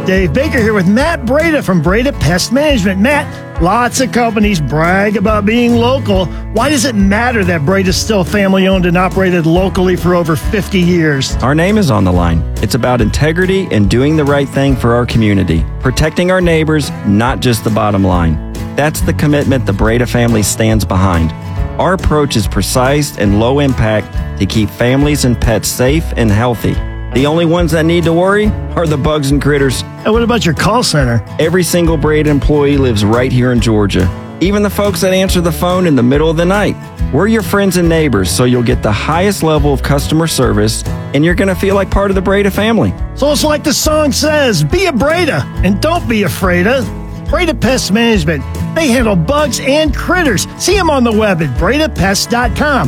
Dave Baker here with Matt Breda from Breda Pest Management. Matt, lots of companies brag about being local. Why does it matter that Breda's still family-owned and operated locally for over 50 years? Our name is on the line. It's about integrity and doing the right thing for our community, protecting our neighbors, not just the bottom line. That's the commitment the Breda family stands behind. Our approach is precise and low impact to keep families and pets safe and healthy. The only ones that need to worry are the bugs and critters. And what about your call center? Every single Breda employee lives right here in Georgia. Even the folks that answer the phone in the middle of the night. We're your friends and neighbors, so you'll get the highest level of customer service, and you're going to feel like part of the Breda family. So it's like the song says, be a Breda, and don't be afraid of Breda Pest Management. They handle bugs and critters. See them on the web at BredaPest.com.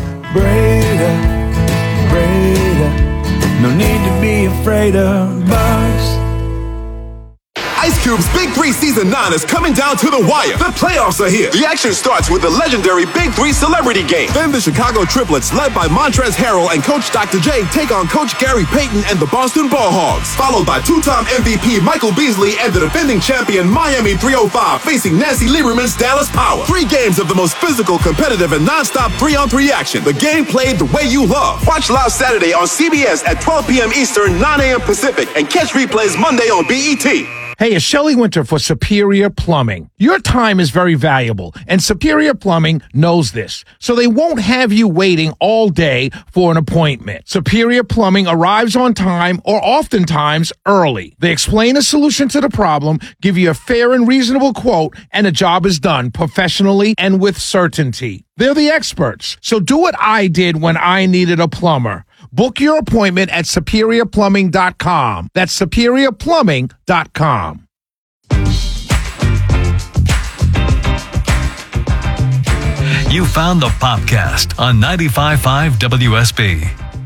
Breda. No need to be afraid of bugs. Ice Cube's Big 3 Season 9 is coming down to the wire. The playoffs are here. The action starts with the legendary Big 3 Celebrity Game. Then the Chicago Triplets, led by Montrezl Harrell and Coach Dr. J, take on Coach Gary Payton and the Boston Ball Hogs. Followed by two-time MVP Michael Beasley and the defending champion Miami 305 facing Nancy Lieberman's Dallas Power. 3 games of the most physical, competitive, and non-stop 3-on-3 action. The game played the way you love. Watch live Saturday on CBS at 12 p.m. Eastern, 9 a.m. Pacific, and catch replays Monday on BET. Hey, it's Shelley Winter for Superior Plumbing. Your time is very valuable, and Superior Plumbing knows this, so they won't have you waiting all day for an appointment. Superior Plumbing arrives on time or oftentimes early. They explain a solution to the problem, give you a fair and reasonable quote, and the job is done professionally and with certainty. They're the experts, so do what I did when I needed a plumber. Book your appointment at SuperiorPlumbing.com. That's SuperiorPlumbing.com. You found the Popcast on 95.5 WSB.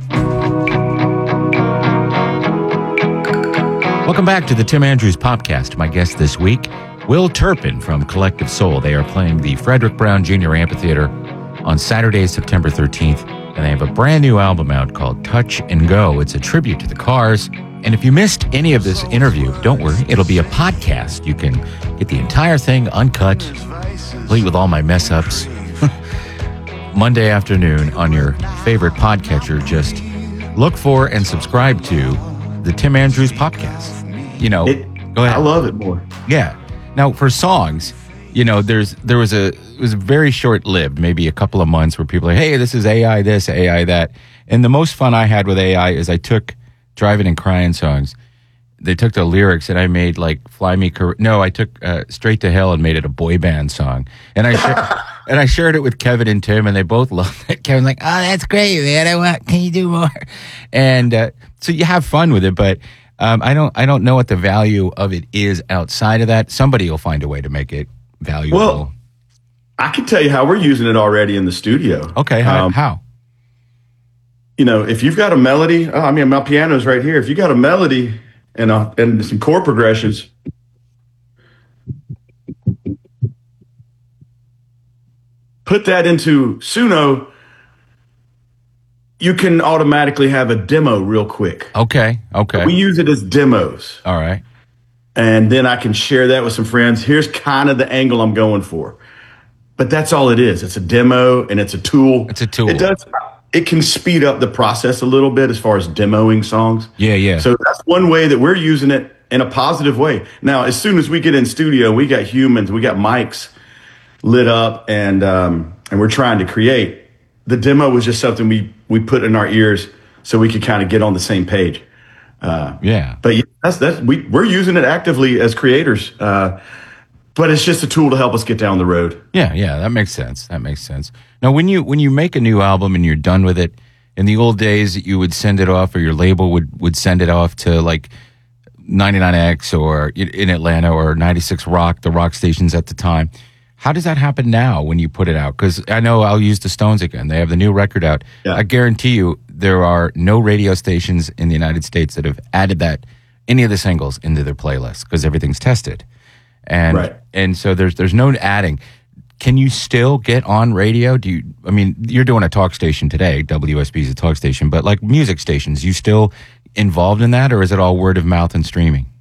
Welcome back to the Tim Andrews Popcast. My guest this week, Will Turpin from Collective Soul. They are playing the Frederick Brown Jr. Amphitheater on Saturday, September 13th. And they have a brand new album out called Touch and Go. It's a tribute to the Cars. And if you missed any of this interview, don't worry. It'll be a podcast. You can get the entire thing uncut, complete with all my mess-ups. Monday afternoon on your favorite podcatcher. Just look for and subscribe to the Tim Andrews Podcast. You know, go ahead. I love it more. Yeah. Now, for songs, you know, it was very short-lived, maybe a couple of months where people are like, hey, this is AI this, AI that. And the most fun I had with AI is I took Driving and Crying songs. They took the lyrics and I made like Fly Me, I took Straight to Hell and made it a boy band song. And I shared it with Kevin and Tim and they both loved it. Kevin's like, oh, that's great, man. Can you do more? And so you have fun with it, but I don't know what the value of it is outside of that. Somebody will find a way to make it valuable. Well, I can tell you how we're using it already in the studio. Okay, how? You know, if you've got a melody, my piano's right here. If you got a melody and some chord progressions, put that into Suno, you can automatically have a demo real quick. Okay. We use it as demos. All right. And then I can share that with some friends. Here's kind of the angle I'm going for. But that's all it is. It's a demo and it's a tool. It can speed up the process a little bit as far as demoing songs. Yeah. So that's one way that we're using it in a positive way. Now, as soon as we get in studio, we got humans, we got mics lit up and we're trying to create. The demo was just something we put in our ears so we could kind of get on the same page. But yeah, we're using it actively as creators. But it's just a tool to help us get down the road. Yeah, that makes sense. Now, when you make a new album and you're done with it, in the old days, you would send it off, or your label would send it off to like 99X or in Atlanta or 96 Rock, the rock stations at the time. How does that happen now when you put it out? Because I know I'll use the Stones again. They have the new record out. Yeah. I guarantee you there are no radio stations in the United States that have added any of the singles into their playlist because everything's tested. And so there's no adding. Can you still get on radio? You're doing a talk station today. WSB is a talk station, but like music stations, you still involved in that, or is it all word of mouth and streaming?